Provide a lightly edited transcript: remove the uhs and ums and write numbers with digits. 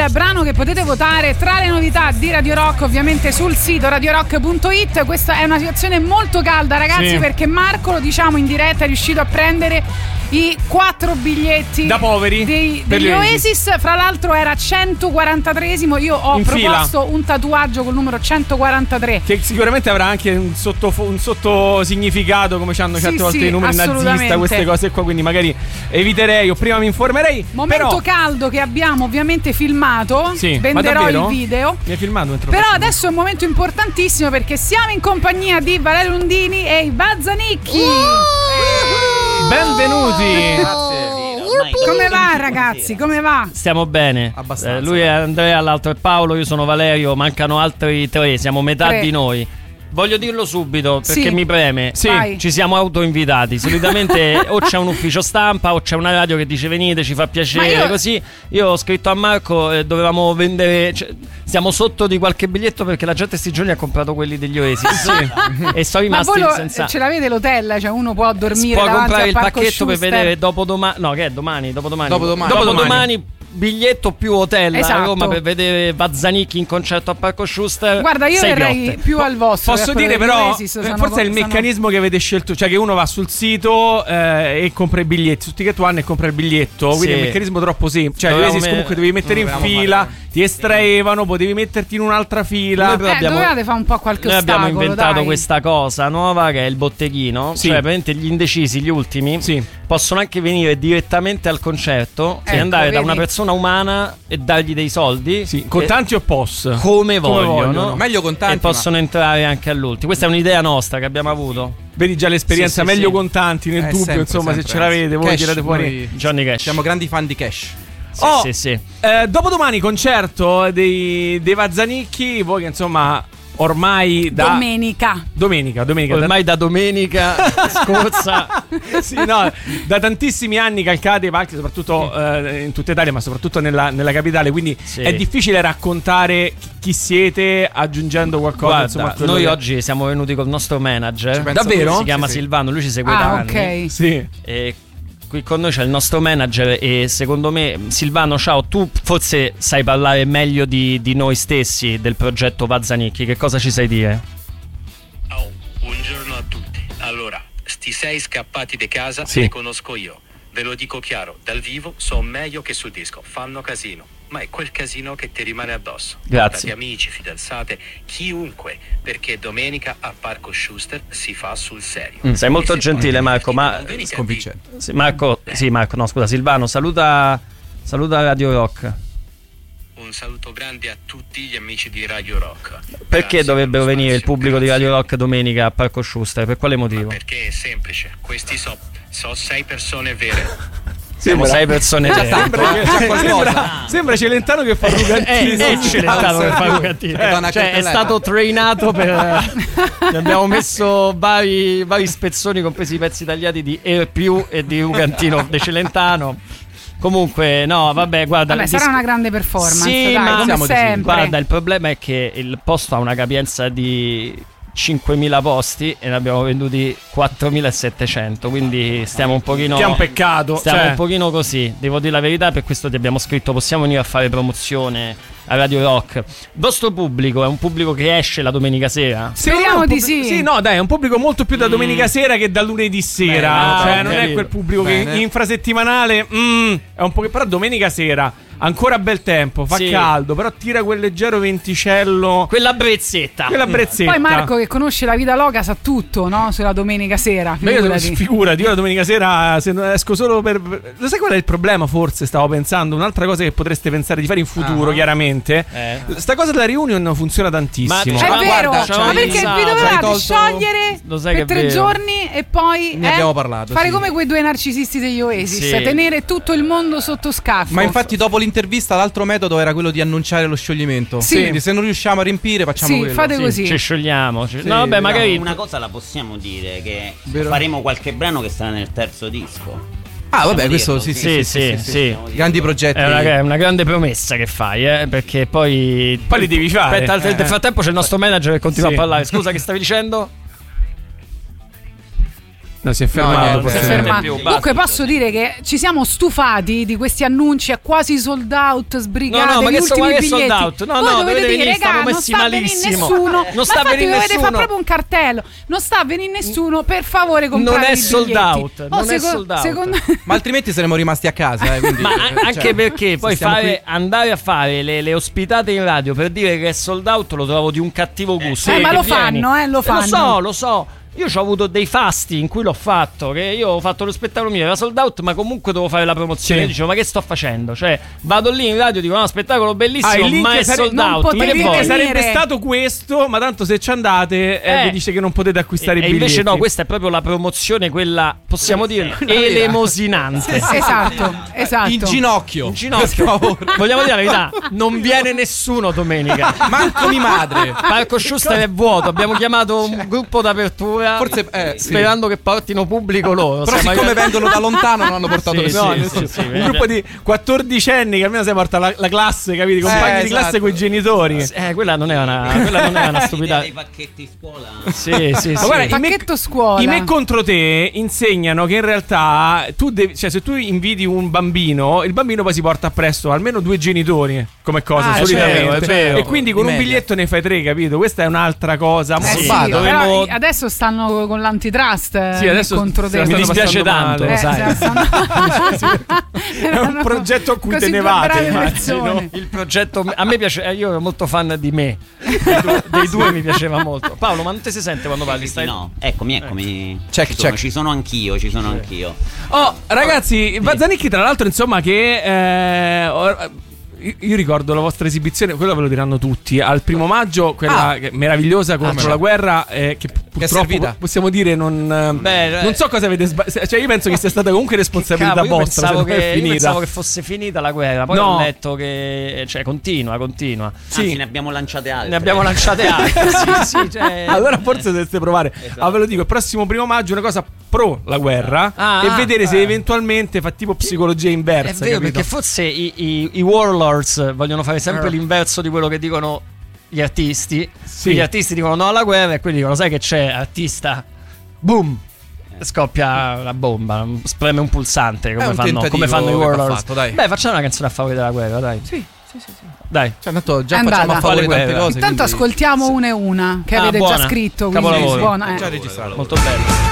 il brano che potete votare tra le novità di Radio Rock, ovviamente sul sito radiorock.it. Questa è una situazione molto calda, ragazzi, perché Marco, lo diciamo in diretta, è riuscito a prendere i 4 biglietti da poveri degli Oasis. Fra l'altro era 143esimo. Io ho proposto un tatuaggio col numero 143, che sicuramente avrà anche un sotto significato, come ci hanno certe volte i numeri nazista, queste cose qua, quindi magari eviterei o prima mi informerei. Momento caldo che abbiamo ovviamente filmato, venderò il video. Mi hai filmato? Però adesso è un momento importantissimo perché siamo in compagnia di Valerio Lundini e i Vazzanicchi. Benvenuti. Grazie. Come va, ragazzi? Come va? Stiamo bene. Abbastanza. Lui è Andrea, l'altro è Paolo, io sono Valerio, mancano altri 3, siamo metà di noi. Voglio dirlo subito perché mi preme. Ci siamo autoinvitati. Solitamente o c'è un ufficio stampa o c'è una radio che dice venite, ci fa piacere, così. Io ho scritto a Marco, dovevamo vendere, siamo sotto di qualche biglietto perché la gente sti giorni ha comprato quelli degli Oasis. E sono rimasti senza. Ce l'avete l'hotel? Cioè uno può dormire può davanti comprare al il Parco pacchetto Schuster. per vedere dopodomani. No, che è domani? Dopodomani. Biglietto più hotel a Roma per vedere Vazzanicchi in concerto a Parco Schuster. Guarda, io verrei più al vostro. Posso dire però forse è il meccanismo che avete scelto, cioè che uno va sul sito e compra i biglietti su Ticket One e compra il biglietto, quindi è un meccanismo troppo semplice. Cioè comunque devi mettere in fila, ti estraevano, potevi metterti in un'altra fila. Dovevate fare un po' qualche ostacolo. Noi abbiamo inventato questa questa cosa nuova che è il botteghino. Cioè praticamente gli indecisi, gli ultimi possono anche venire direttamente al concerto e andare da una persona umana e dargli dei soldi, contanti o POS, come vogliono. Meglio contanti, e possono entrare anche all'ultimo. Questa è un'idea nostra che abbiamo avuto. Vedi già l'esperienza, meglio contanti nel dubbio, sempre, insomma, sempre, se ce l'avete voi tirate fuori Johnny Cash. Siamo grandi fan di Cash. Dopodomani concerto dei Vazzanicchi, voi che insomma ormai da domenica ormai da domenica scorsa da tantissimi anni calcate i palchi, soprattutto in tutta Italia, ma soprattutto nella capitale, quindi è difficile raccontare chi siete aggiungendo qualcosa. Guarda, noi oggi siamo venuti col nostro manager, davvero? Si chiama Silvano, lui ci segue da anni. E qui con noi c'è il nostro manager e secondo me, Silvano, ciao, tu forse sai parlare meglio di noi stessi del progetto Vazzanicchi, che cosa ci sai dire? Buongiorno a tutti. Allora, sti 6 scappati di casa li conosco io, ve lo dico chiaro, dal vivo sono meglio che sul disco, fanno casino, ma è quel casino che ti rimane addosso. Grazie. Amici, fidanzate, chiunque, perché domenica a Parco Schuster si fa sul serio. Sei molto gentile, Marco, ma sconvincente. Marco, no, scusa, Silvano, saluta Radio Rock. Un saluto grande a tutti gli amici di Radio Rock. Perché dovrebbero venire il pubblico di Radio Rock domenica a Parco Schuster? Per quale motivo? Perché è semplice, questi so 6 persone vere. Siamo 6 persone sembra Celentano che fa Rugantino. Celentano che fa Rugantino. Cioè è stato trainato per abbiamo messo vari spezzoni, compresi i pezzi tagliati di Più e di Rugantino De Celentano. Comunque, no, vabbè, guarda. Sarà una grande performance. Sì, dai, ma come sempre. Guarda, il problema è che il posto ha una capienza di 5.000 posti e ne abbiamo venduti 4.700, quindi stiamo un pochino, che è un peccato, stiamo un pochino così, devo dire la verità. Per questo ti abbiamo scritto: possiamo venire a fare promozione a Radio Rock? Il vostro pubblico è un pubblico che esce la domenica sera? Speriamo di sì. Sì, no, dai, è un pubblico molto più da domenica sera che da lunedì sera. Non è quel pubblico che infrasettimanale è un po' che, però domenica sera ancora bel tempo, fa caldo, però tira quel leggero venticello, quella brezzetta. Poi Marco, che conosce la vita loca, sa tutto, no? Sulla domenica sera. Figurati, io la domenica sera se esco solo per... Lo sai qual è il problema? Forse stavo pensando un'altra cosa che potreste pensare di fare in futuro, chiaramente. Sta cosa della reunion funziona tantissimo. È vero, ma perché vi dovevate sciogliere per 3 giorni e poi ne abbiamo parlato, fare come quei 2 narcisisti degli Oasis, tenere tutto il mondo sotto scaffo. Ma infatti dopo l'intervista l'altro metodo era quello di annunciare lo scioglimento. Quindi se non riusciamo a riempire facciamo quello. Fate così. Ci sciogliamo. No, vabbè, magari una cosa la possiamo dire, che faremo qualche brano che sarà nel terzo disco. Vabbè, questo sì. Grandi progetti. È una grande promessa che fai, perché poi li devi fare. Aspetta, nel frattempo c'è il nostro manager che continua a parlare. Scusa, che stavi dicendo? No, si è fermato. Comunque posso dire che ci siamo stufati di questi annunci a quasi sold out, sbrigati. No, ma che ultimi biglietti. Sold out? No, dovete dire, raga, non sta venendo nessuno. Non sta venendo nessuno. Dovete fare proprio un cartello. Non sta venendo nessuno, per favore comprate non è i sold out. Non è sold out. Ma altrimenti saremmo rimasti a casa. Quindi, ma anche perché poi andare a fare le ospitate in radio per dire che è sold out lo trovo di un cattivo gusto. Ma lo fanno, lo fanno. Lo so. Io ho avuto dei fasti in cui l'ho fatto, che io ho fatto lo spettacolo mio, era sold out, ma comunque dovevo fare la promozione. Io dicevo, ma che sto facendo? Cioè, vado lì in radio, dico, no, spettacolo bellissimo, ma è sold out. Ma che sarebbe stato questo, ma tanto se ci andate vi dice che non potete acquistare i biglietti. Invece no, questa è proprio la promozione, quella, possiamo dire, elemosinante. Esatto. In ginocchio. Vogliamo dire la verità, non viene nessuno domenica. Manco mia madre. Parco Schuster è vuoto, abbiamo chiamato un gruppo d'apertura. Forse sperando che portino pubblico loro. Però siccome vengono da lontano non hanno portato nessuno. Un gruppo di 14enni che almeno si porta la classe, capiti? Compagni di classe con i genitori. Quella non è una stupidità. I pacchetti scuola. Sì. Ma guarda, il pacchetto scuola. I me contro te insegnano che in realtà tu devi, cioè se tu inviti un bambino, il bambino poi si porta appresso almeno 2 genitori come cosa solitamente. È vero. E quindi con un biglietto ne fai 3, capito? Questa è un'altra cosa. Però adesso stanno con l'antitrust contro te. Mi dispiace tanto, lo sai. È un progetto a cui tenevate, immagino. Il progetto a me piace, io ero molto fan di me. Dei due mi piaceva molto. Paolo, ma non ti si sente quando parli? No, eccomi. Check. Ci sono anch'io. Oh, ragazzi, Bazzanicchi tra l'altro, insomma, che io ricordo la vostra esibizione, quello ve lo diranno tutti, al 1 maggio, quella meravigliosa contro la guerra, che purtroppo possiamo dire non so cosa avete sbagliato. Cioè io penso che sia stata comunque responsabilità vostra. Io pensavo che fosse finita la guerra, poi ho letto che continua. Sì, ne abbiamo lanciate altre. Cioè... Allora forse dovreste provare. Ve lo dico, il prossimo 1 maggio una cosa pro la guerra e vedere se eventualmente fa tipo psicologia inversa. È vero, perché forse i warlords vogliono fare sempre l'inverso di quello che dicono gli artisti. Gli artisti dicono no alla guerra e quelli dicono sai che c'è, artista, boom, scoppia la bomba, spreme un pulsante come fanno i warlords. Beh, facciamo una canzone a favore della guerra, dai. Sì. Dai, cioè, già facciamo a favore tante cose. Intanto ascoltiamo una che avete già scritto, quindi capolavoro. buona, già registrato. Molto bello.